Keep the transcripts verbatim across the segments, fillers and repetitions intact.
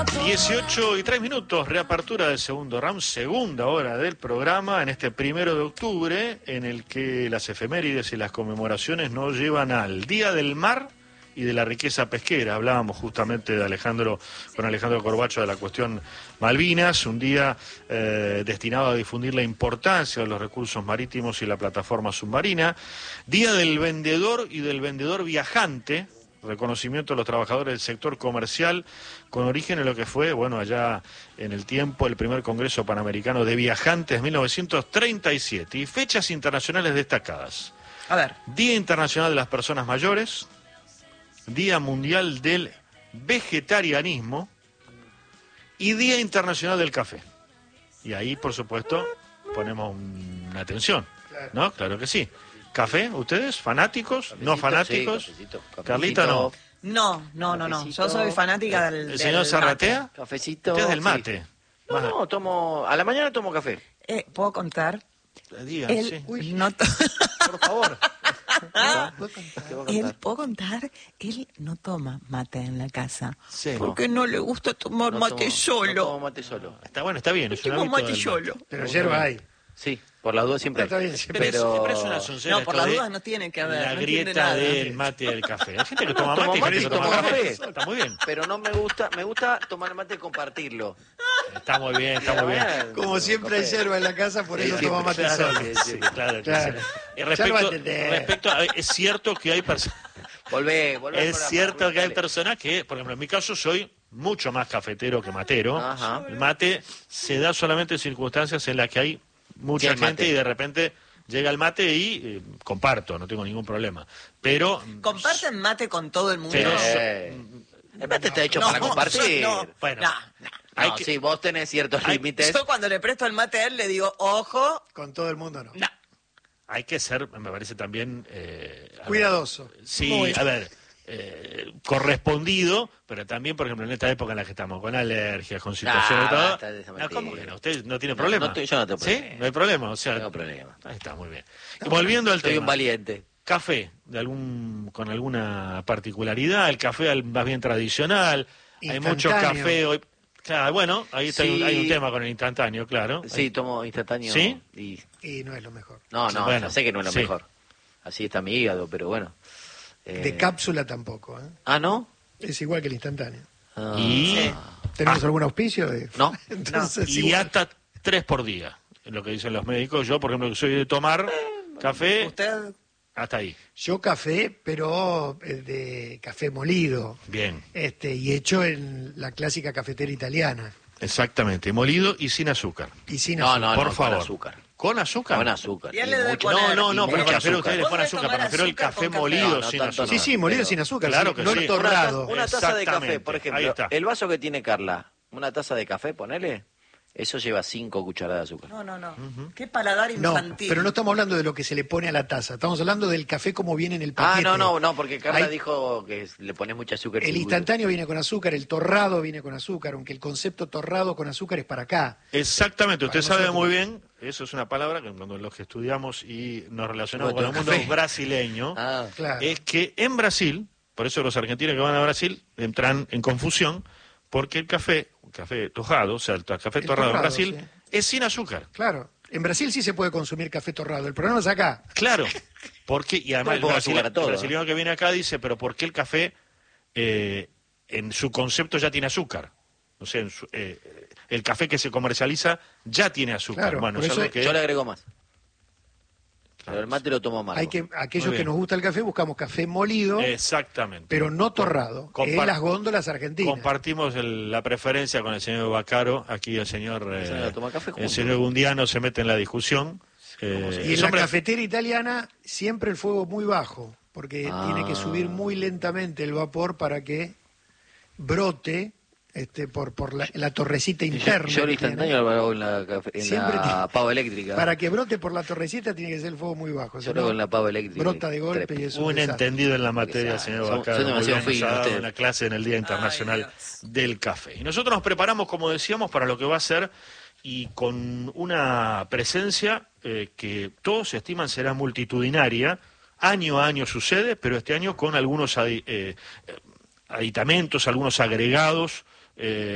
dieciocho y tres minutos, reapertura del segundo round, segunda hora del programa, en este primero de octubre, en el que las efemérides y las conmemoraciones nos llevan al Día del Mar y de la riqueza pesquera. Hablábamos justamente de Alejandro, con Alejandro Corbacho, de la cuestión Malvinas, un día eh, destinado a difundir la importancia de los recursos marítimos y la plataforma submarina. Día del vendedor y del vendedor viajante, reconocimiento a los trabajadores del sector comercial, con origen en lo que fue, bueno, allá en el tiempo, el primer Congreso Panamericano de Viajantes, mil novecientos treinta y siete. Y fechas internacionales destacadas. A ver. Día Internacional de las Personas Mayores, Día Mundial del Vegetarianismo y Día Internacional del Café. Y ahí, por supuesto, ponemos una atención, ¿no? Claro que sí. ¿Café? ¿Ustedes? ¿Fanáticos? Cafecito, ¿No fanáticos? Sí, cafecito, cafecito. Carlita, no. No, no, no, no. Yo soy fanática del, ¿El señor del Zarratea? mate. Cafecito. ¿Usted es del sí. mate? No, no, tomo, a la mañana tomo café. Eh, ¿Puedo contar? Diga, Él sí. no to- Por favor. ¿Qué voy a Él, contar? ¿puedo contar? Él no toma mate en la casa. Sí. Porque no le gusta tomar No mate tomo- solo. No tomo mate solo. Está bueno, está bien. Es un Tomo hábito mate del solo. Pero hierba hay. Sí, por las dudas siempre. Está bien, siempre. Pero, Pero... pero es una soncera. No, por esto las de dudas no tiene que haber. La no entiende grieta nada. del mate y del café. Hay gente que toma Tomo mate y mate gente y que toma tomo café. café. Está muy bien. Pero no me gusta, me gusta tomar mate y compartirlo. Está muy bien, está muy bien. Como siempre hay yerba en la casa, por Sí, eso siempre, toma mate Claro, solo. que sí, claro, que Claro. sí. Y Ya lo respecto, entendés. respecto a, es cierto que hay personas, Volvé, volvé al es programa, cierto que hay dale. personas que, por ejemplo, en mi caso soy mucho más cafetero que matero. Ajá. El mate se da solamente en circunstancias en las que hay mucha Sí, hay gente mate. y de repente llega el mate y eh, comparto, no tengo ningún problema. Pero ¿Comparten mate con todo el mundo? Pero- Eh, el mate está hecho No, para compartir. no, Bueno, no, no. hay No, que- sí, vos tenés ciertos hay- límites. Yo cuando le presto el mate a él le digo, ojo, Con todo el mundo no. no. hay que ser, me parece también... eh, a ver, Cuidadoso. Sí, Muy. a ver, eh, correspondido, pero también, por ejemplo, en esta época en la que estamos, con alergias, con situaciones Ah, y todo. basta de esa No, mentira. ¿cómo que no? ¿Usted no tiene No, problema? no estoy- yo no tengo ¿Sí? problema. No hay problema, o sea... No tengo problema. Ahí está, muy bien. Y volviendo al Soy un tema, valiente. café, de algún con alguna particularidad, el café al- más bien tradicional, hay mucho Instantáneo. café hoy... Claro, bueno, ahí está, hay un- Sí. hay un tema con el instantáneo, claro. Sí, tomo instantáneo. ¿Sí? Y... Y no es lo mejor. No, no, Bueno, ya sé que no es lo sí. mejor. Así está mi hígado, pero bueno. Eh, De cápsula tampoco. ¿eh? Ah, ¿no? Es igual que el instantáneo. Ah. Y... Sí. ¿Tenemos algún auspicio? De... No. Entonces, Y igual. hasta tres por día, es lo que dicen los médicos. Yo, por ejemplo, que soy de tomar café, Usted, hasta ahí. Yo café, pero eh, de café molido. Bien, Este, y hecho en la clásica cafetera italiana. exactamente. Molido y sin azúcar. Y sin No, azúcar. no, por no, favor. con azúcar. ¿Con azúcar? Con azúcar. Y él Y le debe mucho- poner- No, no, no, y pero me mucho refiero a ustedes le azúcar. ponen Vos azúcar, podés me refiero al tomar café azúcar con molido café. No, no sin tanto azúcar. Sí, sí, molido Pero- sin azúcar. Claro sí, que no sí. el torrado. Una, taza, una taza de café, Exactamente, por ahí ejemplo. está. El vaso que tiene Carla, una taza de café, ponele, eso lleva cinco cucharadas de azúcar. no, no, no. Qué paladar No, infantil. pero no estamos hablando de lo que se le pone a la taza. Estamos hablando del café como viene en el Ah, paquete. no, no, no, porque Carla Hay- dijo que le pones mucha azúcar. El y- instantáneo viene con azúcar, el torrado viene con azúcar, aunque el concepto torrado con azúcar es para acá. Exactamente, usted Para sabe nosotros. muy bien, eso es una palabra que cuando los que estudiamos y nos relacionamos Bueno, con el mundo café. brasileño, Ah, Claro. es que en Brasil, por eso los argentinos que van a Brasil entran en confusión, porque el café, un café tojado, o sea, el café El torrado en torrado, Brasil, sí. es sin azúcar. Claro. En Brasil sí se puede consumir café torrado. El problema es acá. Claro, porque, y además Le el, pongo brasile- azúcar a todo, el brasileño que viene acá dice, pero ¿por qué el café eh, en su concepto ya tiene azúcar? O sea, en su- eh, el café que se comercializa ya tiene azúcar. Claro, bueno, por es eso algo que... yo le agrego más. Pero el mate lo tomo mal. Hay que, aquellos Muy que bien. nos gusta el café buscamos café molido, Exactamente. pero no torrado, Compar- en las góndolas argentinas. Compartimos el- la preferencia con el señor Bacaro. Aquí el señor, eh, señor toma café el juntos. señor Gundiano se mete en la discusión. Eh, Y en es la hombre- cafetera italiana siempre el fuego muy bajo, porque Ah. tiene que subir muy lentamente el vapor para que brote este, por, por la, la torrecita Yo, interna. yo el que tiene. instantáneo lo hago en la, café- en Siempre la tiene- pava eléctrica. Para que brote por la torrecita tiene que ser el fuego muy bajo. Yo si lo hago no, en la pava eléctrica. brota de golpe Trepa. y es un Un desastre. entendido en la materia, Exacto. señor Son- Bacaro. son Muy demasiado bien, nos finos ha dado ustedes. una clase en el Día Internacional Dios. del Café. Y nosotros nos preparamos, como decíamos, para lo que va a ser y con una presencia eh, que todos estiman será multitudinaria. Año a año sucede, pero este año con algunos adi- eh, eh, aditamentos, algunos agregados, eh,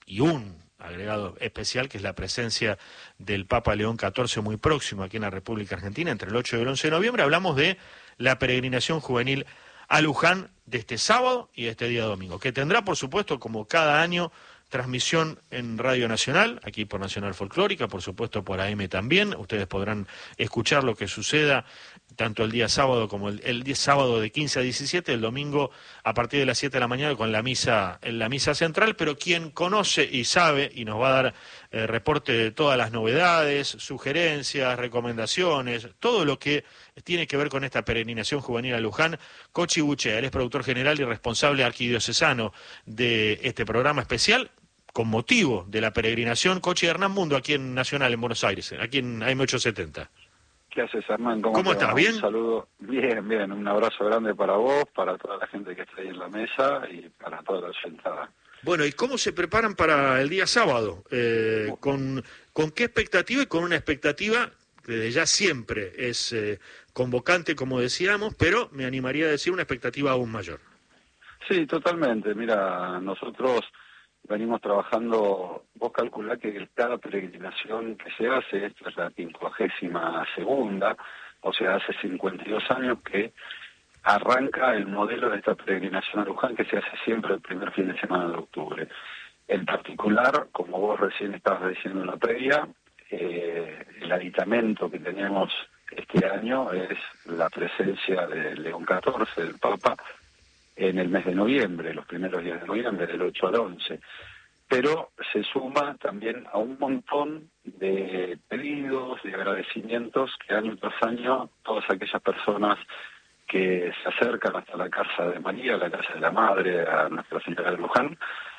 y un agregado especial, que es la presencia del Papa León catorce muy próximo aquí en la República Argentina, entre el ocho y el once de noviembre. Hablamos de la peregrinación juvenil a Luján de este sábado y de este día domingo, que tendrá, por supuesto, como cada año, transmisión en Radio Nacional, aquí por Nacional Folclórica, por supuesto por A M también. Ustedes podrán escuchar lo que suceda tanto el día sábado como el, el día sábado de quince a diecisiete, el domingo a partir de las siete de la mañana con la misa en la misa central, pero quien conoce y sabe y nos va a dar eh, reporte de todas las novedades, sugerencias, recomendaciones, todo lo que tiene que ver con esta peregrinación juvenil a Luján, Cochi Buchea. Él es productor general y responsable arquidiocesano de este programa especial con motivo de la peregrinación. Cochi, Hernán Mundo, aquí en Nacional, en Buenos Aires, aquí en A M ochocientos setenta. ¿Qué haces, Hernán? ¿Cómo, ¿Cómo estás? ¿Bien? Un saludo. Bien, bien. Un abrazo grande para vos, para toda la gente que está ahí en la mesa y para toda la sentada. Bueno, ¿y cómo se preparan para el día sábado? Eh, ¿con, ¿Con qué expectativa? Y con una expectativa que desde ya siempre es eh, convocante, como decíamos, pero me animaría a decir una expectativa aún mayor. Sí, totalmente. Mira, nosotros venimos trabajando, vos calculá que cada peregrinación que se hace, esta es la quincuagésima segunda, o sea, hace cincuenta y dos años que arranca el modelo de esta peregrinación a Luján, que se hace siempre el primer fin de semana de octubre. En particular, como vos recién estabas diciendo en la previa, eh, el aditamento que tenemos este año es la presencia de León catorce, del Papa, en el mes de noviembre, los primeros días de noviembre, del ocho al once. Pero se suma también a un montón de pedidos, de agradecimientos que año tras año todas aquellas personas que se acercan hasta la casa de María, la casa de la Madre, a Nuestra Señora de Luján,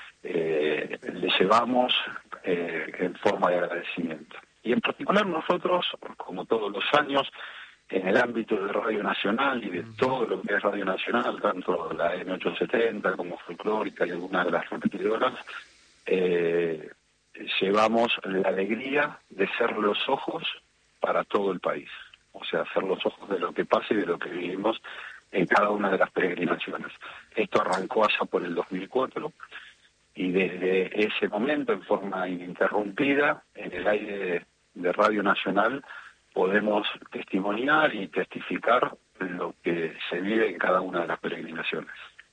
eh, le llevamos eh, en forma de agradecimiento. Y en particular nosotros, como todos los años, en el ámbito de Radio Nacional y de todo lo que es Radio Nacional, tanto la A M ochocientos setenta como Folclórica y algunas de las repetidoras, eh, llevamos la alegría de ser los ojos para todo el país. O sea, ser los ojos de lo que pasa y de lo que vivimos en cada una de las peregrinaciones. Esto arrancó allá por el dos mil cuatro y desde ese momento, en forma ininterrumpida, en el aire de Radio Nacional, podemos testimoniar y testificar lo que se vive en cada una de las peregrinaciones.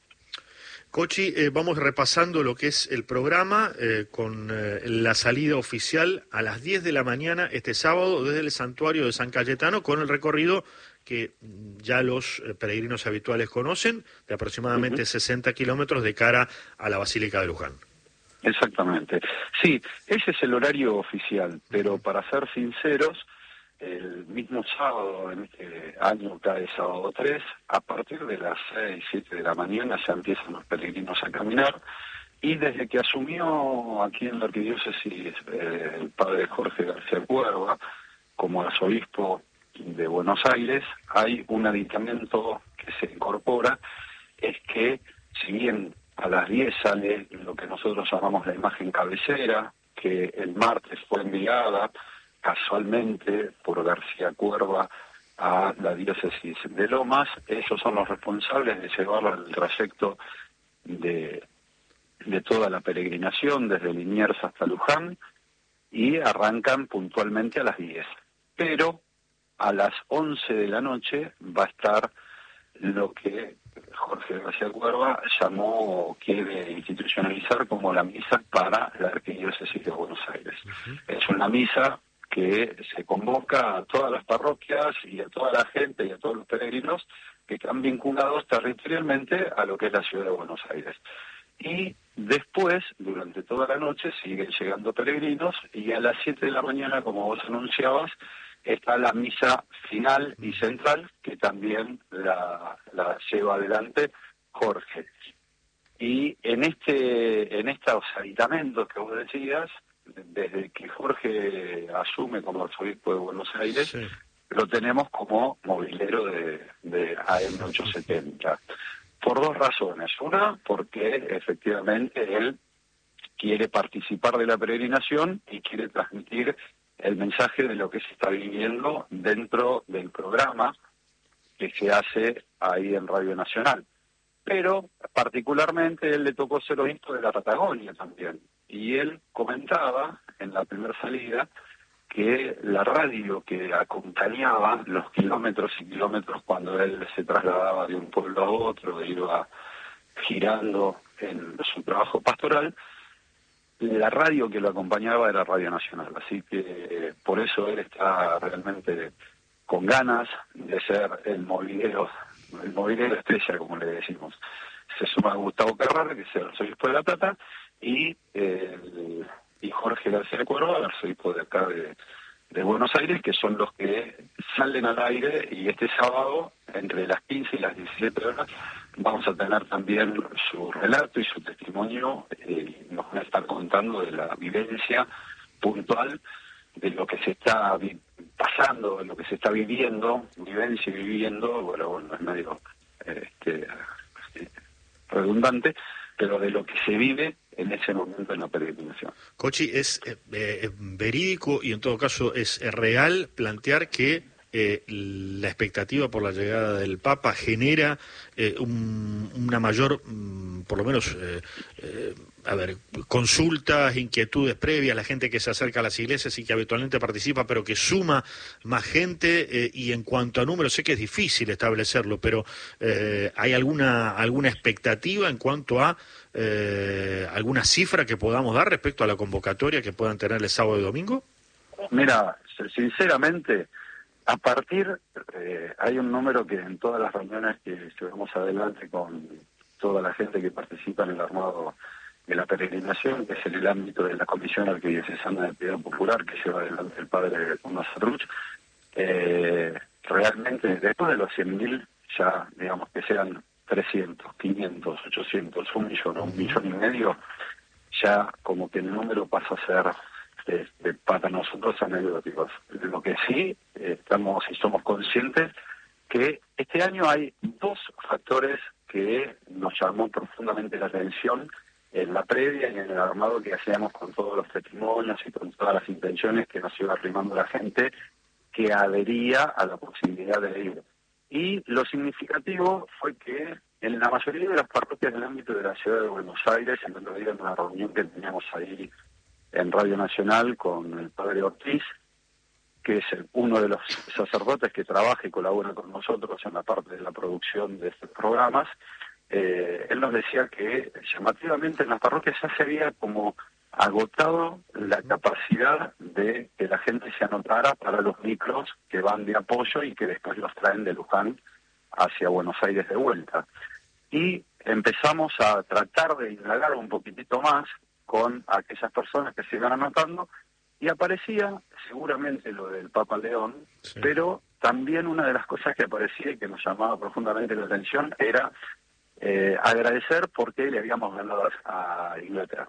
Cochi, eh, vamos repasando lo que es el programa eh, con eh, la salida oficial a las diez de la mañana este sábado desde el santuario de San Cayetano, con el recorrido que ya los eh, peregrinos habituales conocen, de aproximadamente uh-huh. sesenta kilómetros de cara a la Basílica de Luján. Exactamente. Sí, ese es el horario oficial, pero para ser sinceros, el mismo sábado, en este año cae sábado tres, a partir de las seis, siete de la mañana ya empiezan los peregrinos a caminar, y desde que asumió aquí en la arquidiócesis eh, el padre Jorge García Cuerva como arzobispo de Buenos Aires, hay un aditamento que se incorpora, es que si bien a las diez sale lo que nosotros llamamos la imagen cabecera, que el martes fue enviada casualmente por García Cuerva a la diócesis de Lomas, ellos son los responsables de llevar el trayecto de, de toda la peregrinación, desde Liniers hasta Luján, y arrancan puntualmente a las diez. Pero a las once de la noche va a estar lo que Jorge García Cuerva llamó o quiere institucionalizar como la misa para la arquidiócesis de Buenos Aires. Uh-huh. Es una misa que se convoca a todas las parroquias y a toda la gente y a todos los peregrinos que están vinculados territorialmente a lo que es la ciudad de Buenos Aires. Y después, durante toda la noche, siguen llegando peregrinos y a las siete de la mañana, como vos anunciabas, está la misa final y central, que también la, la lleva adelante Jorge. Y en este en estos aditamentos que vos decías, desde que Jorge asume como arzobispo de Buenos Aires, sí, lo tenemos como movilero de, de A M ochocientos setenta. Por dos razones. Una, porque efectivamente él quiere participar de la peregrinación y quiere transmitir el mensaje de lo que se está viviendo dentro del programa que se hace ahí en Radio Nacional. Pero particularmente él le tocó ser obispo de la Patagonia también. y él comentaba en la primera salida que la radio que acompañaba los kilómetros y kilómetros cuando él se trasladaba de un pueblo a otro, iba girando en su trabajo pastoral, la radio que lo acompañaba era Radio Nacional, así que eh, por eso él está realmente con ganas de ser el movilero, el movilero estrella, como le decimos. Se suma Gustavo Carrara, que es el arzobispo de La Plata, y eh, el, y Jorge García de Cuerva, el arzobispo de acá de, de Buenos Aires, que son los que salen al aire, y este sábado, entre las quince y las diecisiete horas, vamos a tener también su relato y su testimonio, eh, nos van a estar contando de la vivencia puntual de lo que se está vi- pasando, de lo que se está viviendo, vivencia y viviendo, bueno, bueno, es medio este, redundante, pero de lo que se vive en ese momento en la peregrinación. Cochi, es eh, eh, verídico y en todo caso es real plantear que eh, la expectativa por la llegada del Papa genera eh, un, una mayor, mm, por lo menos, eh, eh, a ver, consultas, inquietudes previas, la gente que se acerca a las iglesias y que habitualmente participa, pero que suma más gente, eh, y en cuanto a números, sé que es difícil establecerlo, pero eh, ¿hay alguna alguna expectativa en cuanto a eh, alguna cifra que podamos dar respecto a la convocatoria que puedan tener el sábado y domingo? Mira, sinceramente, a partir, eh, hay un número que en todas las reuniones que llevamos adelante con toda la gente que participa en el armado de la peregrinación, que es en el ámbito de la Comisión Arquidiocesana de Piedad Popular, que lleva adelante el padre Tomás Arruch, eh, realmente después de los cien mil, ya digamos que sean trescientos, quinientos, ochocientos, un millón o un millón y medio, ya como que el número pasa a ser este, para nosotros anecdóticos. Lo que sí eh, estamos y somos conscientes que este año hay dos factores que nos llamó profundamente la atención en la previa y en el armado que hacíamos con todos los testimonios y con todas las intenciones que nos iba arrimando la gente que adhería a la posibilidad de ir. Y lo significativo fue que en la mayoría de las parroquias del ámbito de la ciudad de Buenos Aires, el otro día en una reunión que teníamos ahí en Radio Nacional con el padre Ortiz, que es el, uno de los sacerdotes que trabaja y colabora con nosotros en la parte de la producción de estos programas, eh, él nos decía que llamativamente en las parroquias ya se había como agotado la capacidad de que la gente se anotara para los micros que van de apoyo y que después los traen de Luján hacia Buenos Aires de vuelta. Y empezamos a tratar de indagar un poquitito más con aquellas personas que se iban anotando, y aparecía seguramente lo del Papa León, sí. Pero también una de las cosas que aparecía y que nos llamaba profundamente la atención era eh, agradecer porque le habíamos ganado a Inglaterra.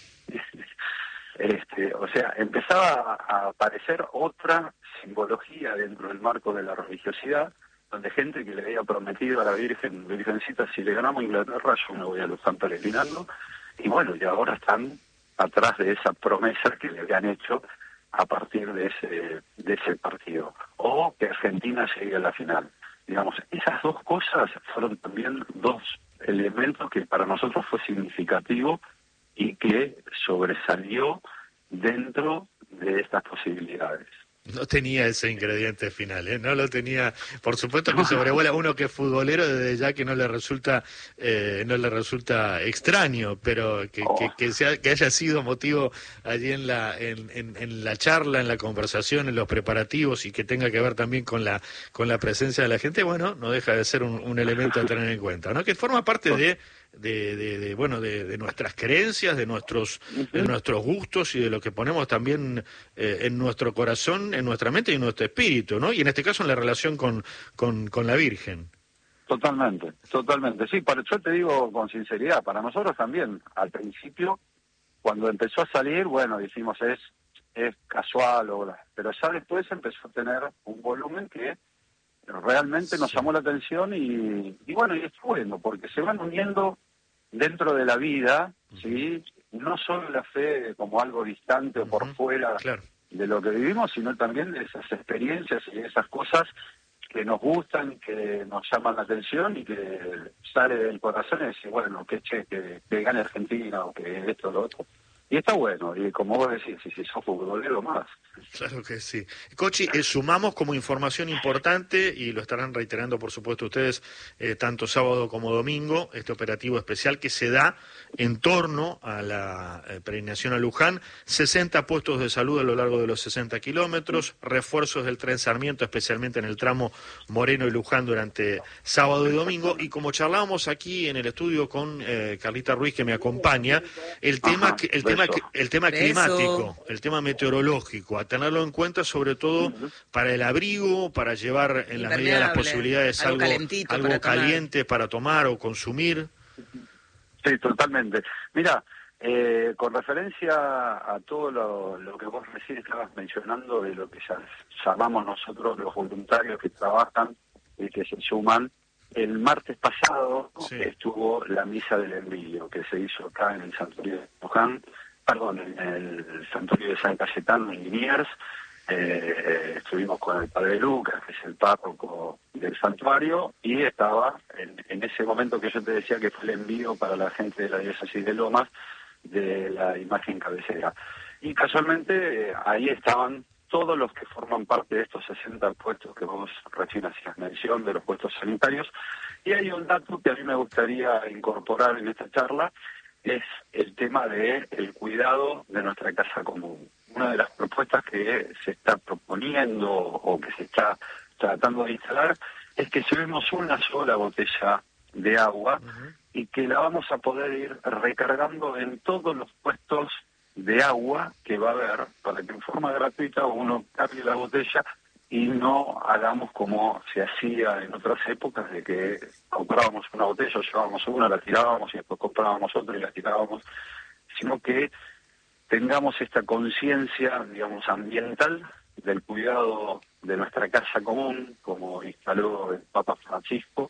Este, o sea, empezaba a aparecer otra simbología dentro del marco de la religiosidad, donde gente que le había prometido a la Virgen, Virgencita, si le ganamos a Inglaterra, yo me voy a Luján peregrinando, y bueno, y ahora están atrás de esa promesa que le habían hecho a partir de ese de ese partido, o que Argentina llegue a la final. Digamos, esas dos cosas fueron también dos elementos que para nosotros fue significativo y que sobresalió dentro de estas posibilidades. No tenía ese ingrediente final, ¿eh? No lo tenía. Por supuesto que sobrevuela uno que es futbolero, desde ya que no le resulta eh, no le resulta extraño, pero que, que, que, sea, que haya sido motivo allí en la en, en, en la charla, en la conversación, en los preparativos y que tenga que ver también con la con la presencia de la gente, bueno, no deja de ser un, un elemento a tener en cuenta, ¿no? Que forma parte de De, de, de bueno de, de nuestras creencias, de nuestros de nuestros gustos y de lo que ponemos también eh, en nuestro corazón, en nuestra mente y en nuestro espíritu, ¿no? Y en este caso en la relación con con, con la Virgen. Totalmente, totalmente. Sí, para, yo te digo con sinceridad, para nosotros también, al principio, cuando empezó a salir, bueno, dijimos es es casual, o, pero ya después empezó a tener un volumen que realmente nos sí. llamó la atención y, y bueno, y es bueno, porque se van uniendo dentro de la vida, uh-huh. ¿sí? No solo la fe como algo distante uh-huh. o por fuera claro. de lo que vivimos, sino también de esas experiencias y esas cosas que nos gustan, que nos llaman la atención y que sale del corazón y decir, bueno, que che, que, que gane Argentina o que esto o lo otro. y está bueno, y como vos decís, si, si sos futbolero más. Claro que sí. Cochi, eh, sumamos como información importante, y lo estarán reiterando por supuesto ustedes, eh, tanto sábado como domingo, este operativo especial que se da en torno a la eh, peregrinación a Luján, sesenta puestos de salud a lo largo de los sesenta kilómetros, refuerzos del tren Sarmiento, especialmente en el tramo Moreno y Luján durante sábado y domingo, y como charlábamos aquí en el estudio con eh, Carlita Ruiz, que me acompaña, el tema, Ajá, el tema, beso. el tema Beso. climático, el tema meteorológico, a tenerlo en cuenta sobre todo Ujú. para el abrigo, para llevar en la medida de las Impermeable, posibilidades algo algo, calentito algo para tomar. caliente para tomar o consumir. Sí, totalmente. Mira, eh, con referencia a todo lo, lo que vos recién estabas mencionando de lo que ya llamamos nosotros los voluntarios que trabajan y que se suman, el martes pasado Sí. estuvo la misa del envío que se hizo acá en el santuario de Luján, perdón, en el santuario de San Cayetano en Liniers. Eh, estuvimos con el padre Lucas, que es el párroco del santuario, y estaba en, en ese momento que yo te decía que fue el envío para la gente de la diócesis de Lomas de la imagen cabecera. Y casualmente eh, ahí estaban todos los que forman parte de estos sesenta puestos que vos recién hacías mención, de los puestos sanitarios. Y hay un dato que a mí me gustaría incorporar en esta charla, es el tema de el cuidado de nuestra casa común. Una de las propuestas que se está proponiendo o que se está tratando de instalar es que llevemos una sola botella de agua Uh-huh. y que la vamos a poder ir recargando en todos los puestos de agua que va a haber, para que en forma gratuita uno cargue la botella y no hagamos como se hacía en otras épocas, de que comprábamos una botella, llevábamos una, la tirábamos y después comprábamos otra y la tirábamos, sino que tengamos esta conciencia, digamos, ambiental del cuidado de nuestra casa común, como instaló el Papa Francisco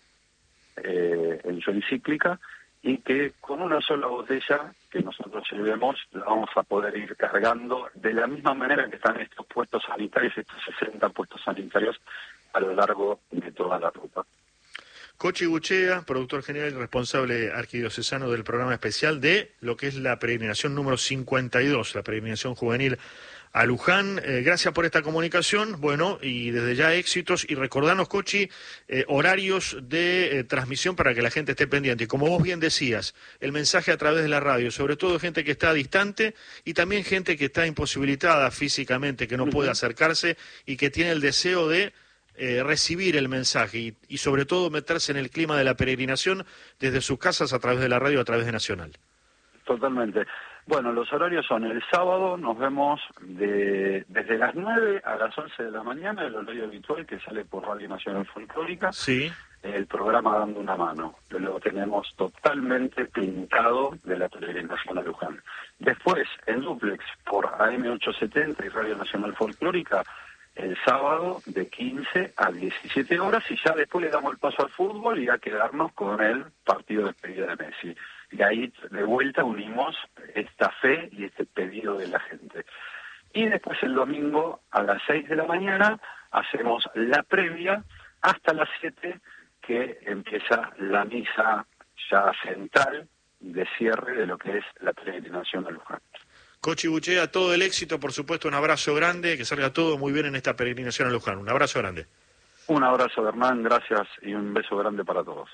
eh, en su encíclica, y que con una sola botella que nosotros llevemos la vamos a poder ir cargando de la misma manera que están estos puestos sanitarios, estos sesenta puestos sanitarios a lo largo de toda la ruta. Cochi Buchea, productor general y responsable arquidiocesano del programa especial de lo que es la peregrinación número cincuenta y dos, la peregrinación juvenil a Luján. Eh, gracias por esta comunicación, bueno, y desde ya éxitos, y recordanos, Cochi, eh, horarios de eh, transmisión para que la gente esté pendiente. Y como vos bien decías, el mensaje a través de la radio, sobre todo gente que está distante y también gente que está imposibilitada físicamente, que no puede acercarse y que tiene el deseo de eh, recibir el mensaje y, y sobre todo meterse en el clima de la peregrinación desde sus casas a través de la radio, a través de Nacional. Totalmente. Bueno, los horarios son el sábado, nos vemos de, desde las nueve a las once de la mañana, el horario habitual que sale por Radio Nacional Folclórica, Sí. el programa Dando una Mano. Lo tenemos totalmente pintado de la peregrinación a Luján. Después, en duplex por A M ochocientos setenta y Radio Nacional Folclórica, el sábado de quince a diecisiete horas, y ya después le damos el paso al fútbol y a quedarnos con el partido de despedida de Messi. Y ahí de vuelta unimos esta fe y este pedido de la gente. Y después el domingo a las seis de la mañana hacemos la previa hasta las siete, que empieza la misa ya central de cierre de lo que es la peregrinación a Luján. Cochi Buchea, todo el éxito, por supuesto, un abrazo grande, que salga todo muy bien en esta peregrinación a Luján. Un abrazo grande. Un abrazo, Hernán, gracias y un beso grande para todos.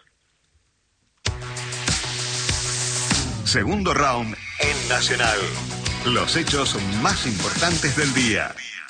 Segundo round en Nacional. Los hechos más importantes del día.